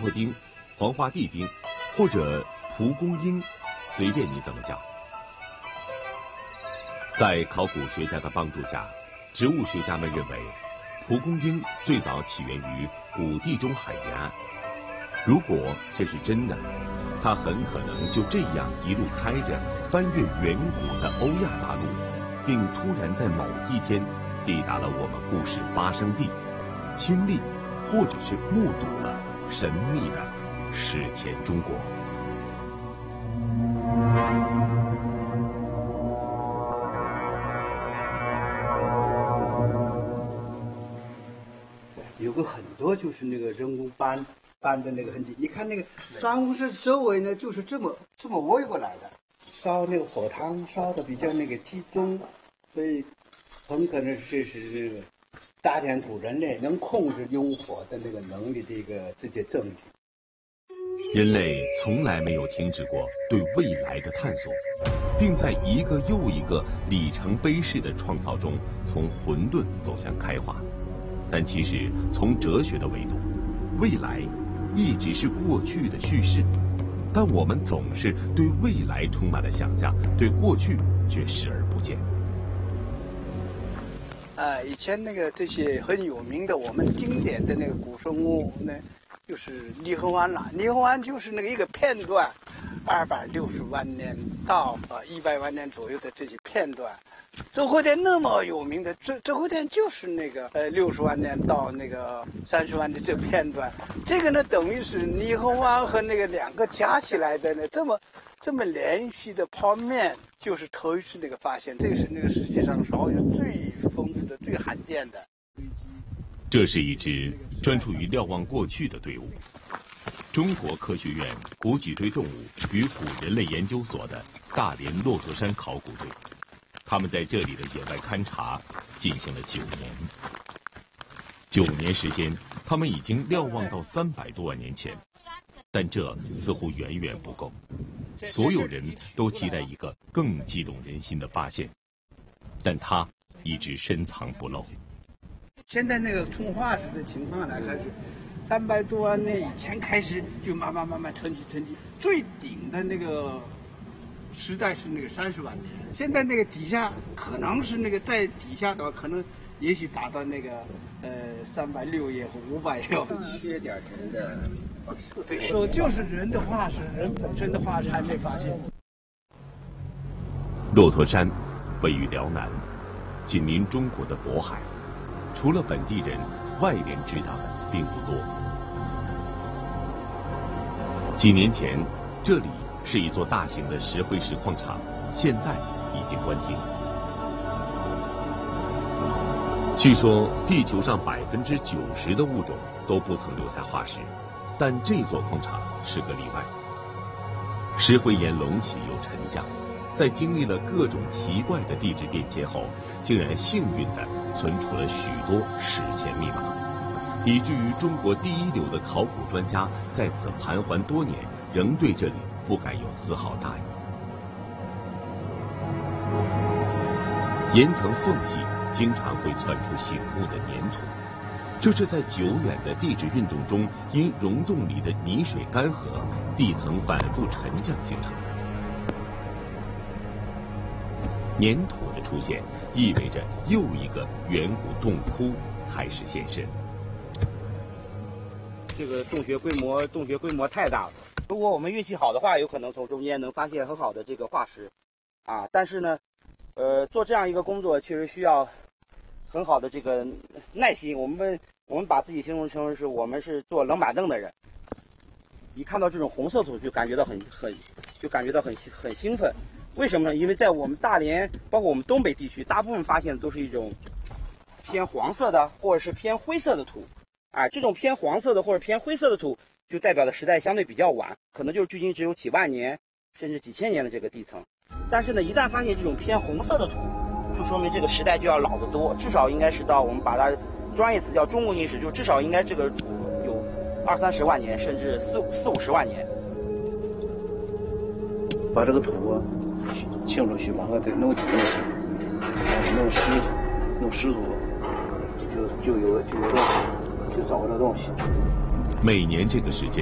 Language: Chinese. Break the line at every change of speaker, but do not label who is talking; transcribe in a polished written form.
卜丁、黄花地丁，或者蒲公英，随便你怎么叫。在考古学家的帮助下，植物学家们认为，蒲公英最早起源于古地中海沿岸。如果这是真的，它很可能就这样一路开着，翻越远古的欧亚大陆，并突然在某一天抵达了我们故事发生地，亲历或者是目睹了神秘的史前中国。
有个很多就是那个人工搬的那个痕迹，你看那个转屋室周围呢，就是这么围过来的，烧那个火塘烧的比较那个集中，所以很可能是这个大田古人类能控制用火的那个能力的这些证据。
人类从来没有停止过对未来的探索，并在一个又一个里程碑式的创造中，从混沌走向开化。但其实从哲学的维度，未来一直是过去的叙事，但我们总是对未来充满了想象，对过去却视而不见。
以前那个这些很有名的我们经典的那个古生物呢，就是泥河湾了。泥河湾就是那个一个片段，260万年到100万年左右的这些片段。周口店那么有名的，周口店就是那个60万年到那个30万的这个片段。这个呢，等于是泥河湾和那个两个加起来的呢，这么连续的泡面，就是头一次那个发现。这个是那个世界上少有最丰富的、最罕见的。
这是一支专注于瞭望过去的队伍——中国科学院古脊椎动物与古人类研究所的大连骆驼山考古队。他们在这里的野外勘察进行了9年。9年时间，他们已经瞭望到300多万年前，但这似乎远远不够。所有人都期待一个更激动人心的发现，但它一直深藏不露。
现在那个从化石的情况来看，是300多万年以前开始就慢慢沉积，最顶的那个时代是那个30万年。现在那个底下可能是那个在底下的话，可能也许达到那个360也或500也。
缺点人的化石。
对，就是人的化石，人本身的化石还没发现。
骆驼山位于辽南，紧邻中国的渤海。除了本地人，外人知道的并不多。几年前，这里是一座大型的石灰石矿场，现在已经关停。据说地球上90%的物种都不曾留下化石，但这座矿场是个例外。石灰岩隆起又沉降，在经历了各种奇怪的地质变迁后，竟然幸运地存储了许多史前密码，以至于中国第一流的考古专家在此盘桓多年，仍对这里不敢有丝毫大意。岩层缝隙经常会窜出醒目的粘土，这是在久远的地质运动中，因溶洞里的泥水干涸，地层反复沉降形成的。粘土的出现意味着又一个远古洞窟开始现身。
这个洞穴规模太大了。如果我们运气好的话，有可能从中间能发现很好的这个化石，但是呢，做这样一个工作确实需要很好的这个耐心。我们把自己形容成是我们是坐冷板凳的人，一看到这种红色土就感觉到很兴奋。为什么呢？因为在我们大连，包括我们东北地区，大部分发现的都是一种偏黄色的或者是偏灰色的土。这种偏黄色的或者偏灰色的土，就代表的时代相对比较晚，可能就是距今只有几万年甚至几千年的这个地层。但是呢，一旦发现这种偏红色的土，就说明这个时代就要老得多，至少应该是到我们把它专业词叫中国硬石，就至少应该这个土有20-30万年，甚至40-50万年。
把这个土清出去，完了再弄地东西，弄石土，就有东西，就找着东西。
每年这个时间，